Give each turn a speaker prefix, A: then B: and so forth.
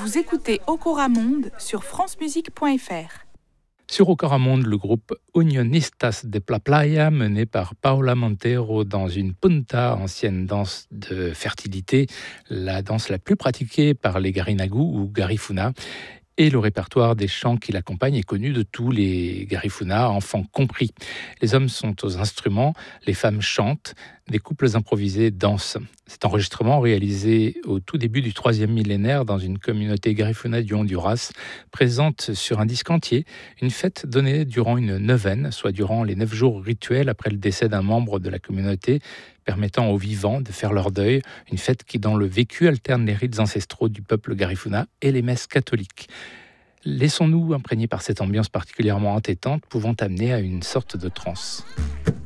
A: Vous écoutez Ocoramonde sur francemusique.fr.
B: Sur Ocoramonde, le groupe Unionistas de la Playa, mené par Paula Montero dans une punta, ancienne danse de fertilité, la danse la plus pratiquée par les Garinagu ou Garifuna. Et le répertoire des chants qui l'accompagnent est connu de tous les Garifuna, enfants compris. Les hommes sont aux instruments, les femmes chantent, des couples improvisés dansent. Cet enregistrement, réalisé au tout début du 3e millénaire dans une communauté Garifuna du Honduras, présente sur un disque entier une fête donnée durant une neuvaine, soit durant les 9 jours rituels après le décès d'un membre de la communauté, permettant aux vivants de faire leur deuil, une fête qui, dans le vécu, alterne les rites ancestraux du peuple Garifuna et les messes catholiques. Laissons-nous imprégner par cette ambiance particulièrement entêtante, pouvant amener à une sorte de transe.